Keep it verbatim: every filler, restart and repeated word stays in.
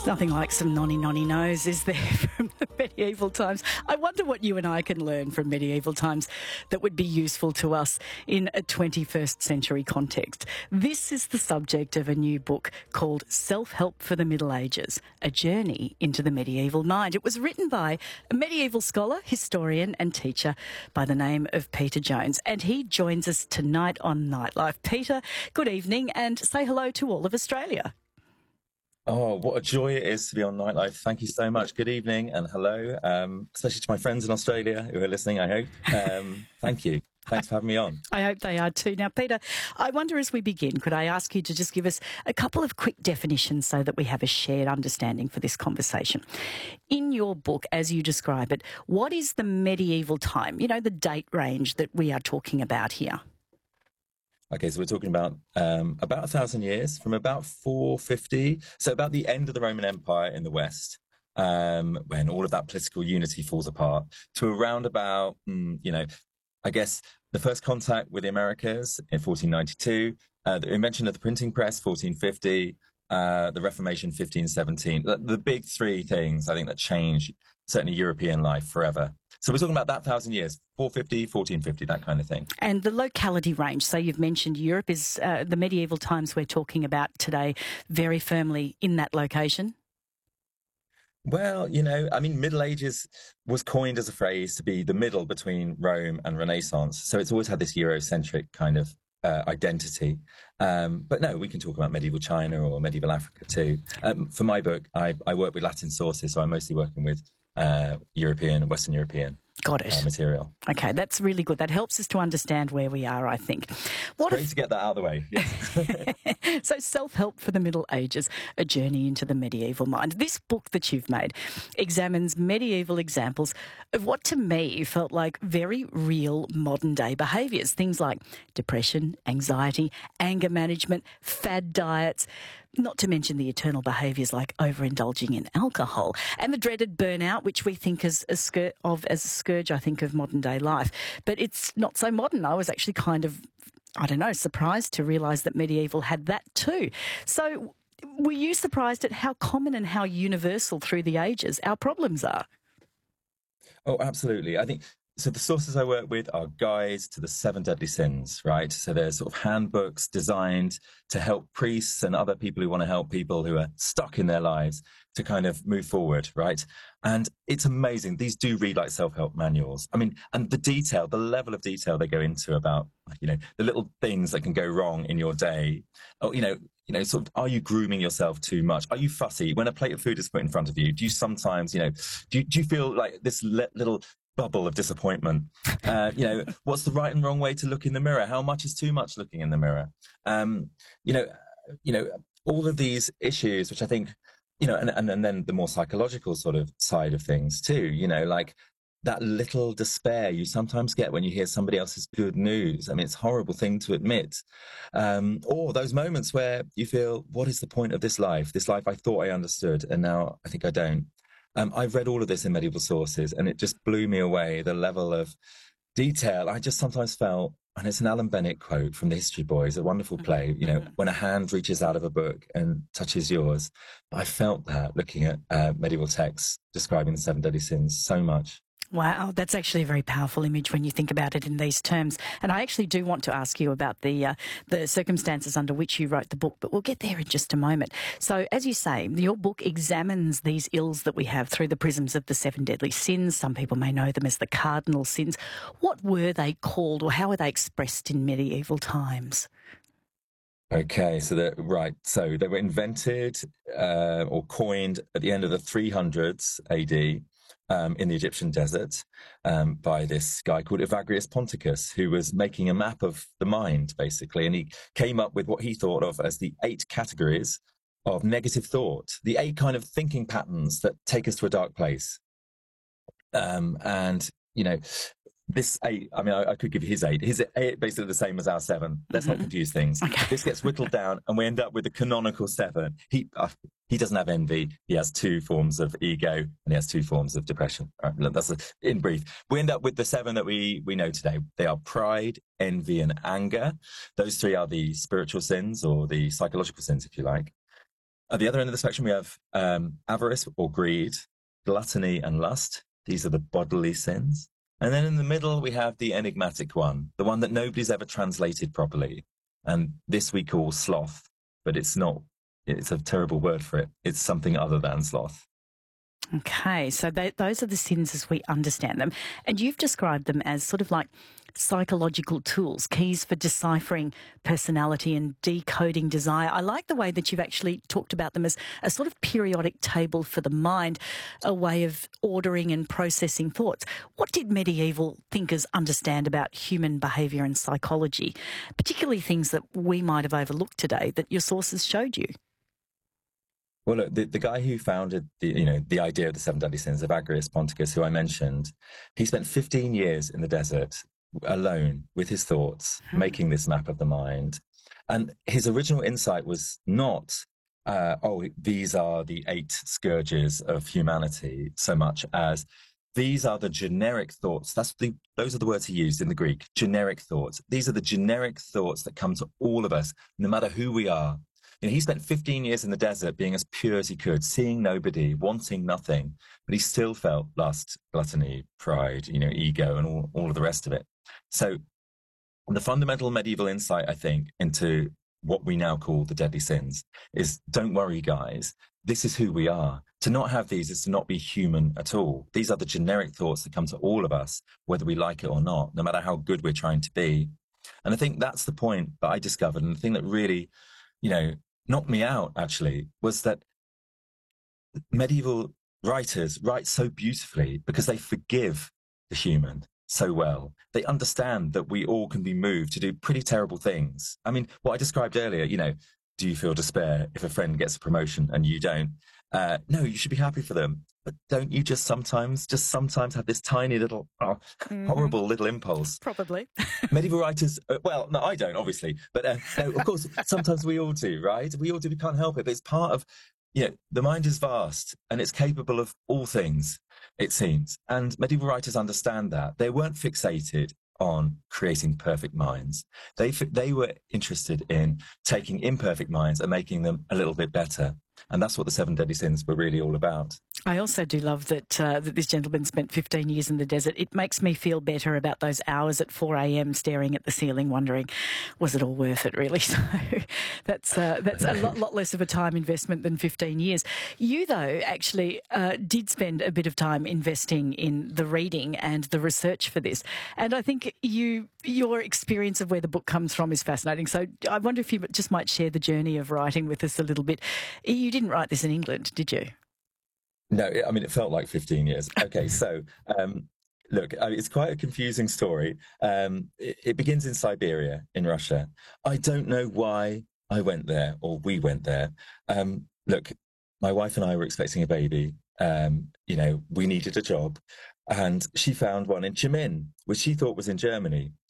It's nothing like some nonny nonny knows, is there, from the medieval times? I wonder what you and I can learn from medieval times that would be useful to us in a twenty-first century context. This is the subject of a new book called Self-Help for the Middle Ages, A Journey into the Medieval Mind. It was written by a medieval scholar, historian and teacher by the name of Peter Jones, and he joins us tonight on Nightlife. Peter, good evening, and say hello to all of Australia. Oh, what a joy it is to be on Nightlife. Thank you so much. Good evening and hello, um, especially to my friends in Australia who are listening, I hope. Um, thank you. Thanks for having me on. I hope they are too. Now, Peter, I wonder as we begin, could I ask you to just give us a couple of quick definitions so that we have a shared understanding for this conversation? In your book, as you describe it, what is the medieval time, you know, the date range that we are talking about here? Okay, so we're talking about um, about a thousand years, from about four fifty, so about the end of the Roman Empire in the West, um, when all of that political unity falls apart, to around about, mm, you know, I guess the first contact with the Americas in fourteen ninety-two, uh, the invention of the printing press, fourteen fifty, uh, the Reformation, fifteen seventeen. The, the big three things, I think, that changed certainly European life forever. So we're talking about that thousand years, four fifty, fourteen fifty, that kind of thing. And the locality range, so you've mentioned Europe, is uh, the medieval times we're talking about today very firmly in that location? Well, you know, I mean, Middle Ages was coined as a phrase to be the middle between Rome and Renaissance. So it's always had this Eurocentric kind of uh, identity. Um, but no, we can talk about medieval China or medieval Africa too. Um, for my book, I, I work with Latin sources, so I'm mostly working with uh, European and Western European. Got it. Uh, material. Okay, that's really good. That helps us to understand where we are, I think. What it's great if... to get that out of the way. Yes. So, Self-Help for the Middle Ages, A Journey into the Medieval Mind. This book that you've made examines medieval examples of what to me felt like very real modern-day behaviours. Things like depression, anxiety, anger management, fad diets, not to mention the eternal behaviours like overindulging in alcohol and the dreaded burnout, which we think as a scourge of as a scourge, I think, of modern day life. But it's not so modern. I was actually kind of, I don't know, surprised to realise that medieval had that too. So were you surprised at how common and how universal through the ages our problems are? Oh, absolutely. I think so. The sources I work with are guides to the seven deadly sins, right? So there's sort of handbooks designed to help priests and other people who want to help people who are stuck in their lives to kind of move forward, right? And it's amazing. These do read like self-help manuals. I mean, and the detail, the level of detail they go into about, you know, the little things that can go wrong in your day. Oh, you know, you know, sort of, are you grooming yourself too much? Are you fussy? When a plate of food is put in front of you, do you sometimes, you know, do you, do you feel like this le- little bubble of disappointment? Uh, you know, what's the right and wrong way to look in the mirror? How much is too much looking in the mirror? Um, you know, you know, all of these issues, which I think, you know, and, and, and then the more psychological sort of side of things too, you know, like that little despair you sometimes get when you hear somebody else's good news. I mean, it's a horrible thing to admit. Um, or those moments where you feel, what is the point of this life? This life I thought I understood, and now I think I don't. Um, I've read all of this in medieval sources, and it just blew me away, the level of detail. I just sometimes felt, and it's an Alan Bennett quote from The History Boys, a wonderful play, you know, when a hand reaches out of a book and touches yours. I felt that looking at uh, medieval texts describing the seven deadly sins so much. Wow, that's actually a very powerful image when you think about it in these terms. And I actually do want to ask you about the uh, the circumstances under which you wrote the book, but we'll get there in just a moment. So, as you say, your book examines these ills that we have through the prisms of the seven deadly sins. Some people may know them as the cardinal sins. What were they called, or how were they expressed in medieval times? Okay, so they're right. So they were invented uh, or coined at the end of the three hundreds A D. Um, in the Egyptian desert um, by this guy called Evagrius Ponticus, who was making a map of the mind, basically. And he came up with what he thought of as the eight categories of negative thought, the eight kind of thinking patterns that take us to a dark place. Um, and, you know, this eight, I mean, I, I could give his eight. His eight basically the same as our seven. Let's mm-hmm. not confuse things. Okay. This gets whittled down and we end up with the canonical seven. He uh, he doesn't have envy. He has two forms of ego and he has two forms of depression. All right, that's a, in brief. We end up with the seven that we, we know today. They are pride, envy, and anger. Those three are the spiritual sins or the psychological sins, if you like. At the other end of the spectrum, we have um, avarice or greed, gluttony and lust. These are the bodily sins. And then in the middle, we have the enigmatic one, the one that nobody's ever translated properly. And this we call sloth, but it's not, it's a terrible word for it. It's something other than sloth. Okay, so they, those are the sins as we understand them. And you've described them as sort of like psychological tools, keys for deciphering personality and decoding desire. I like the way that you've actually talked about them as a sort of periodic table for the mind, a way of ordering and processing thoughts. What did medieval thinkers understand about human behaviour and psychology, particularly things that we might have overlooked today that your sources showed you? Well, look, the, the guy who founded the, you know, the idea of the seven deadly sins, Evagrius Ponticus, who I mentioned, he spent fifteen years in the desert alone with his thoughts, hmm. making this map of the mind. And his original insight was not, uh, oh, these are the eight scourges of humanity, so much as these are the generic thoughts. That's the, those are the words he used in the Greek, generic thoughts. These are the generic thoughts that come to all of us, no matter who we are. You know, he spent fifteen years in the desert being as pure as he could, seeing nobody, wanting nothing, but he still felt lust, gluttony, pride, you know, ego, and all, all of the rest of it. So the fundamental medieval insight, I think, into what we now call the deadly sins is, don't worry, guys, this is who we are. To not have these is to not be human at all. These are the generic thoughts that come to all of us, whether we like it or not, no matter how good we're trying to be. And I think that's the point that I discovered, and the thing that really, you know, knocked me out, actually, was that medieval writers write so beautifully because they forgive the human so well. They understand that we all can be moved to do pretty terrible things. I mean, what I described earlier, you know, do you feel despair if a friend gets a promotion and you don't? Uh, no, you should be happy for them. But don't you just sometimes, just sometimes have this tiny little, oh, mm-hmm. horrible little impulse? Probably. Medieval writers, uh, well, no, I don't, obviously. But uh, no, of course, sometimes we all do, right? We all do, we can't help it. But it's part of, you know, the mind is vast and it's capable of all things, it seems. And medieval writers understand that. They weren't fixated on creating perfect minds. They, they were interested in taking imperfect minds and making them a little bit better. And that's what the seven deadly sins were really all about. I also do love that uh, that this gentleman spent fifteen years in the desert. It makes me feel better about those hours at four a.m. staring at the ceiling, wondering, was it all worth it, really? So that's uh, that's a lot, lot less of a time investment than fifteen years. You, though, actually uh, did spend a bit of time investing in the reading and the research for this. And I think you your experience of where the book comes from is fascinating. So I wonder if you just might share the journey of writing with us a little bit. You didn't write this in England, did you? No, I mean, it felt like fifteen years. Okay, so um, look, it's quite a confusing story. Um, it, it begins in Siberia, in Russia. I don't know why I went there or we went there. Um, look, my wife and I were expecting a baby. Um, you know, we needed a job. And she found one in Jimin, which she thought was in Germany.